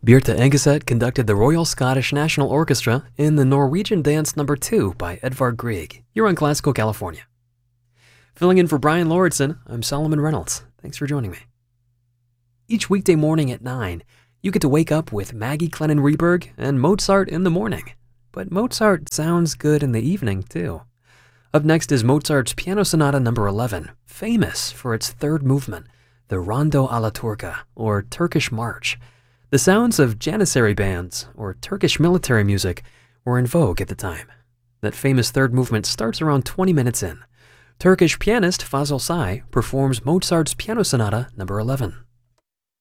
Birte Engeset conducted the Royal Scottish National Orchestra in the Norwegian Dance No. 2 by Edvard Grieg. You're on Classical California. Filling in for Brian Lauritsen, I'm Solomon Reynolds. Thanks for joining me. Each weekday morning at 9, you get to wake up with Maggie Clennon Reberg and Mozart in the morning. But Mozart sounds good in the evening, too. Up next is Mozart's Piano Sonata No. 11, famous for its third movement, the Rondo alla Turca, or Turkish March. The sounds of Janissary bands, or Turkish military music, were in vogue at the time. That famous third movement starts around 20 minutes in. Turkish pianist Fazıl Say performs Mozart's Piano Sonata No. 11.